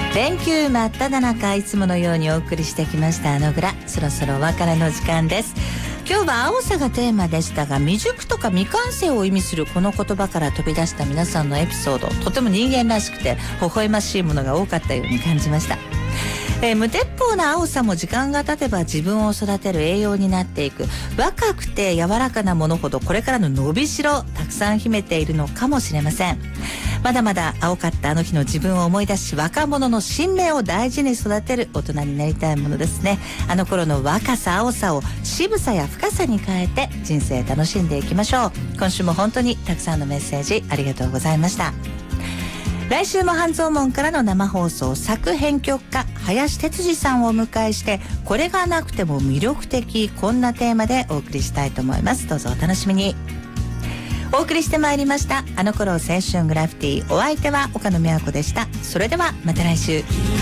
連休真っ只中、いつものようにお送りしてきましたあのぐら、そろそろお別れの時間です。今日は青さがテーマでしたが、未熟とか未完成を意味するこの言葉から飛び出した皆さんのエピソード、とても人間らしくて微笑ましいものが多かったように感じました。無鉄砲な青さも時間が経てば自分を育てる栄養になっていく。若くて柔らかなものほどこれからの伸びしろたくさん秘めているのかもしれません。まだまだ青かったあの日の自分を思い出し、若者の新芽を大事に育てる大人になりたいものですね。あの頃の若さ青さを渋さや深さに変えて人生楽しんでいきましょう。今週も本当にたくさんのメッセージありがとうございました。来週も半蔵門からの生放送、作編曲家林哲司さんをお迎えして、これがなくても魅力的、こんなテーマでお送りしたいと思います。どうぞお楽しみに。お送りしてまいりましたあの頃青春グラフィティ、お相手は岡野美和子でした。それではまた来週。